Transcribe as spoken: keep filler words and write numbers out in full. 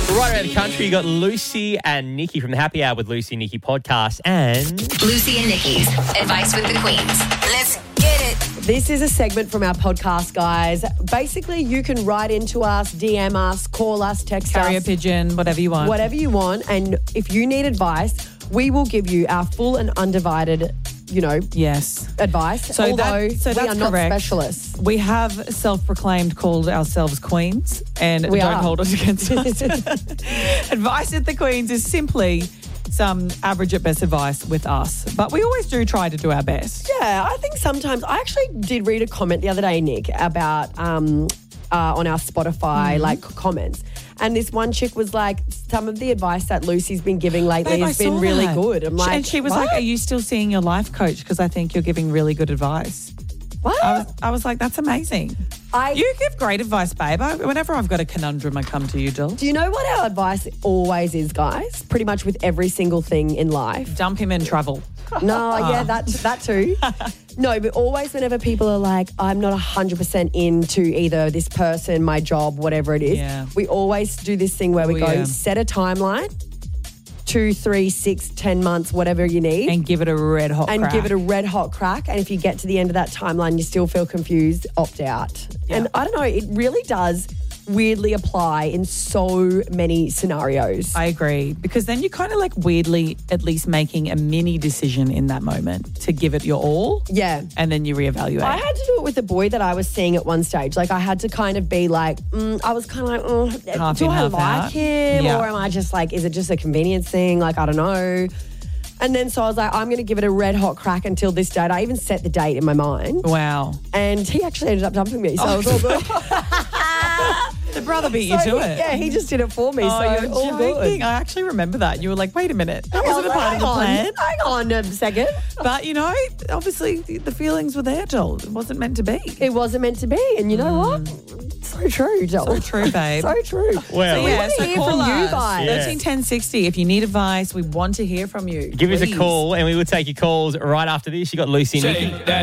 Right around the country, you got Lucy and Nikki from the Happy Hour with Lucy and Nikki podcast and... Lucy and Nikki's Advice with the Queens. Let's get it. This is a segment from our podcast, guys. Basically, you can write into us, D M us, call us, text Carrier us. pigeon, whatever you want. Whatever you want. And if you need advice, we will give you our full and undivided, you know, Yes. advice. So although that- so we that's are not correct. specialists. We have self-proclaimed called ourselves queens, and We don't are. hold us against us. Advice at the Queens is simply some average at best advice with us. But we always do try to do our best. Yeah, I think sometimes I actually did read a comment the other day, Nick, about um, uh, on our Spotify Mm-hmm. like comments, and this one chick was like, some of the advice that Lucy's been giving lately Babe, I has been saw really that. good. I'm like, and she was what? like, are you still seeing your life coach? Because I think you're giving really good advice. What? I was, I was like, that's amazing. I, You give great advice, babe. I, whenever I've got a conundrum, I come to you, Jill. do you know what our advice always is, guys? Pretty much with every single thing in life. Dump him in trouble. No, yeah, that that too. No, but always whenever people are like, I'm not one hundred percent into either this person, my job, whatever it is, Yeah. we always do this thing where we Oh, go, yeah. set a timeline, two, three, six, ten months, whatever you need. And give it a red hot and crack. give it a red hot crack. And if you get to the end of that timeline, you still feel confused, opt out. Yeah. And I don't know, it really does weirdly apply in so many scenarios. I agree. Because then you're kind of like weirdly at least making a mini decision in that moment to give it your all. yeah. And then you reevaluate. I had to do it with a boy that I was seeing at one stage. Like I had to kind of be like, mm, I was kind of like, oh, Half do in, I half like out. him? Yeah. Or am I just like, is it just a convenience thing? Like, I don't know. And then so I was like, I'm going to give it a red hot crack until this date. I even set the date in my mind. Wow. And he actually ended up dumping me. So I was all good. The brother beat you So to he- it. Yeah, he just did it for me. Oh, so you're all joking. good. I actually remember that. You were like, wait a minute. That I was wasn't a like, part of the hang on, plan. Hang on a second. But, you know, obviously the feelings were there, Jill. It wasn't meant to be. It wasn't meant to be. And you know what? So true, Joel. So true, babe. so true. Well, we yeah, want to so hear call from you us. guys. Yeah. thirteen ten sixty. If you need advice, we want to hear from you. give us a Please. call and we will take your calls right after this. You got Lucy and Nikki. Shake that